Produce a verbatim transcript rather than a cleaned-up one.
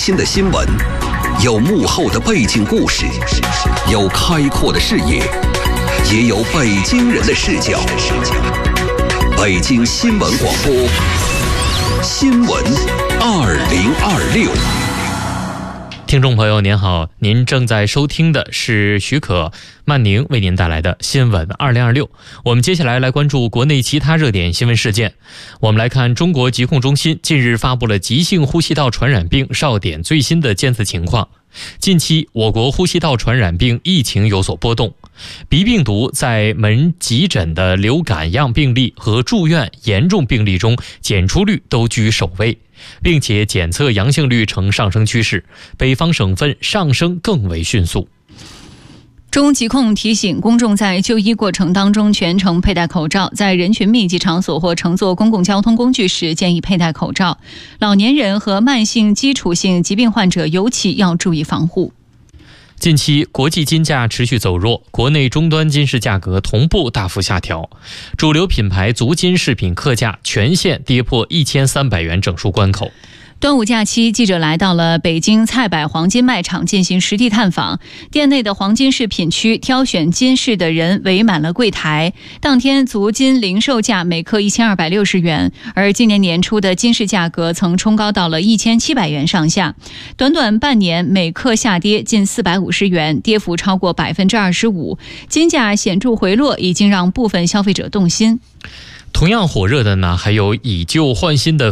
新的新闻，有幕后的背景故事，有开阔的视野，也有北京人的视角。北京新闻广播，新闻二零二六。 听众朋友您好，您正在收听的是许可、曼宁为您带来的新闻二零二六。我们接下来来关注国内其他热点新闻事件。我们来看中国疾控中心近日发布了急性呼吸道传染病哨点最新的监测情况。近期我国呼吸道传染病疫情有所波动，鼻病毒在门急诊的流感样病例和住院严重病例中检出率都居首位，并且检测阳性率呈上升趋势，北方省份上升更为迅速。 中疾控提醒公众在就医过程当中全程佩戴口罩，在人群密集场所或乘坐公共交通工具时建议佩戴口罩。老年人和慢性基础性疾病患者尤其要注意防护。 近期国际金价持续走弱，国内终端金饰价格同步大幅下调，主流品牌足金饰品客价全线跌破一千三百元整数关口。 端午假期，记者来到了北京菜百黄金卖场进行实地探访。店内的黄金饰品区，挑选金饰的人围满了柜台。当天足金零售价每克一千二百六十元，而今年年初的金饰价格曾冲高到了一千七百元上下。短短半年，每克下跌近四百五十元，跌幅超过百分之二十五。金价显著回落，已经让部分消费者动心。 同样火热的呢，还有以旧换新的